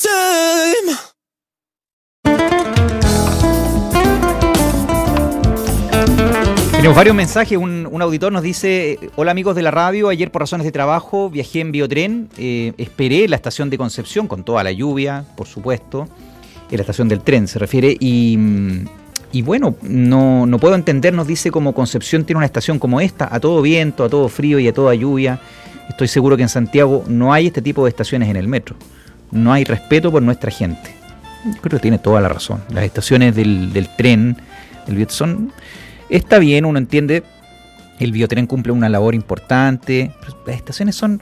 time. Tenemos varios mensajes. Un auditor nos dice: hola amigos de la radio, ayer por razones de trabajo viajé en biotren, esperé la estación de Concepción con toda la lluvia, por supuesto, en la estación del tren se refiere, y bueno, no puedo entender, nos dice, cómo Concepción tiene una estación como esta, a todo viento, a todo frío y a toda lluvia. Estoy seguro que en Santiago no hay este tipo de estaciones en el metro, no hay respeto por nuestra gente. Yo creo que tiene toda la razón. Las estaciones del tren, del biotren, está bien, uno entiende, el biotren cumple una labor importante, pero las estaciones son,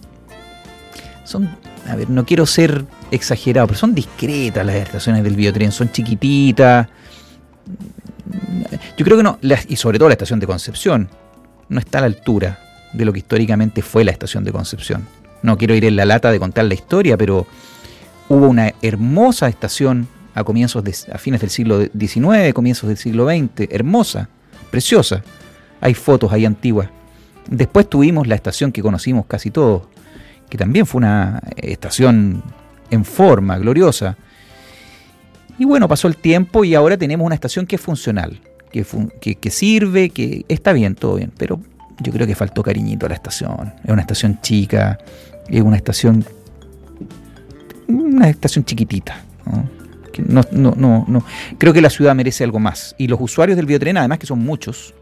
a ver, no quiero ser exagerado, pero son discretas las estaciones del biotren, son chiquititas. Yo creo que no, y sobre todo la estación de Concepción, no está a la altura de lo que históricamente fue la estación de Concepción. No quiero ir en la lata de contar la historia, pero hubo una hermosa estación a fines del siglo XIX, comienzos del siglo XX, hermosa, preciosa. Hay fotos ahí antiguas. Después tuvimos la estación que conocimos casi todos, que también fue una estación en forma, gloriosa. Y bueno, pasó el tiempo y ahora tenemos una estación que es funcional, que sirve, que está bien, todo bien, pero yo creo que faltó cariñito a la estación. Es una estación chica, es una estación chiquitita, ¿no? No. Creo que la ciudad merece algo más. Y los usuarios del biotren, además que son muchos,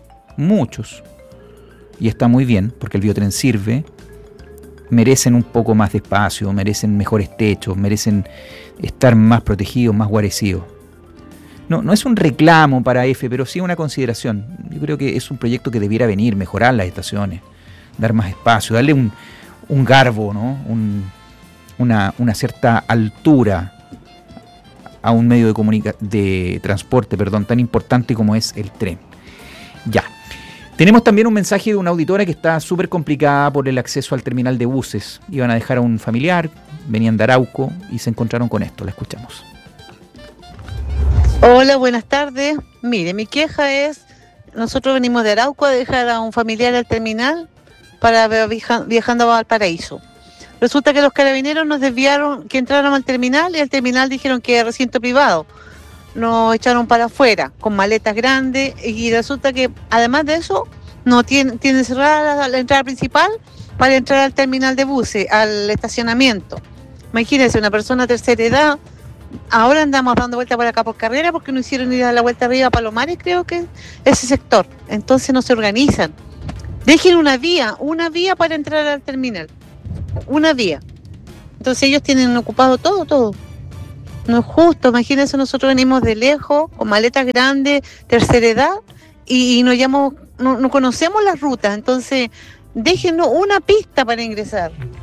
y está muy bien, porque el biotren sirve, merecen un poco más de espacio, merecen mejores techos, merecen estar más protegidos, más guarecidos. No es un reclamo para EFE, pero sí una consideración. Yo creo que es un proyecto que debiera venir, mejorar las estaciones, dar más espacio, darle un garbo, ¿no? Una cierta altura a un medio de transporte, tan importante como es el tren. Ya. Tenemos también un mensaje de una auditora que está súper complicada por el acceso al terminal de buses. Iban a dejar a un familiar, venían de Arauco y se encontraron con esto. La escuchamos. Hola, buenas tardes. Mire, mi queja es, nosotros venimos de Arauco a dejar a un familiar al terminal para viajando a Valparaíso. Resulta que los carabineros nos desviaron que entráramos al terminal y al terminal dijeron que era recinto privado. Nos echaron para afuera con maletas grandes y resulta que además de eso no tienen cerrada la entrada principal para entrar al terminal de buses, al estacionamiento. Imagínense, una persona de tercera edad, ahora andamos dando vuelta por acá por Carrera porque no hicieron ir a la vuelta arriba a Palomares, creo que ese sector. Entonces no se organizan. Dejen una vía para entrar al terminal. Una vía. Entonces ellos tienen ocupado todo. No es justo, imagínense, nosotros venimos de lejos, con maletas grandes, tercera edad, y no conocemos las rutas, entonces déjenos una pista para ingresar.